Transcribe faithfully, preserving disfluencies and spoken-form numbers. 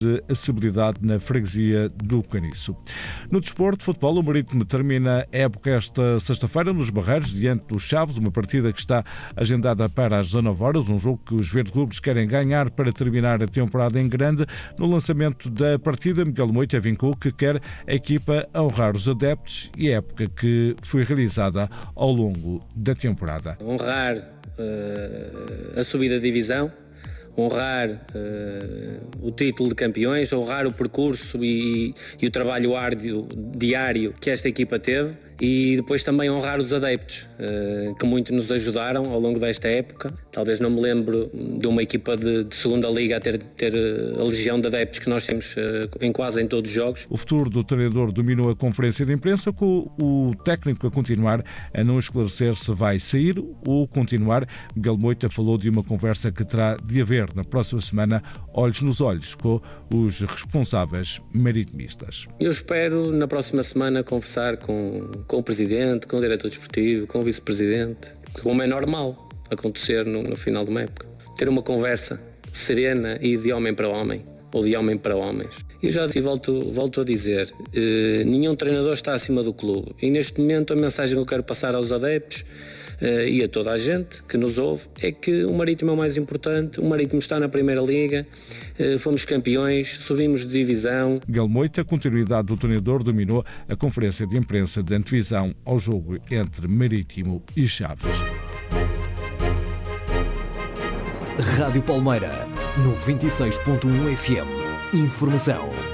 de acessibilidade na freguesia do Caniço. No desporto, futebol, o Marítimo termina a época esta sexta-feira nos Barreiros, diante dos Chaves, uma partida que está agendada para as dezanove horas, um jogo que os verde-rubros querem ganhar para terminar a temporada em grande. No lançamento da partida, Miguel Moita vincou que quer a equipa honrar os adeptos e a época que foi realizada ao longo da temporada. Honrar uh, a subida de divisão, honrar uh, o título de campeões, honrar o percurso e, e o trabalho árduo diário que esta equipa teve, e depois também honrar os adeptos uh, que muito nos ajudaram ao longo desta época. Talvez não me lembro de uma equipa de, de segunda liga a ter, ter a legião de adeptos que nós temos uh, em quase em todos os jogos. O futuro do treinador dominou a conferência de imprensa, com o técnico a continuar a não esclarecer se vai sair ou continuar. Miguel Moita falou de uma conversa que terá de haver na próxima semana, olhos nos olhos, com os responsáveis maritimistas. Eu espero na próxima semana conversar com, com o presidente, com o diretor desportivo, com o vice-presidente, como é normal acontecer no, no final de uma época. Ter uma conversa serena e de homem para homem, ou de homem para homens. E já volto, volto a dizer, eh, nenhum treinador está acima do clube. E neste momento a mensagem que eu quero passar aos adeptos Uh, e a toda a gente que nos ouve é que o Marítimo é o mais importante. O Marítimo está na Primeira Liga, uh, fomos campeões, subimos de divisão. Miguel Moita, a continuidade do treinador, dominou a conferência de imprensa de antevisão ao jogo entre Marítimo e Chaves. Rádio Palmeira, noventa e seis ponto um F M. Informação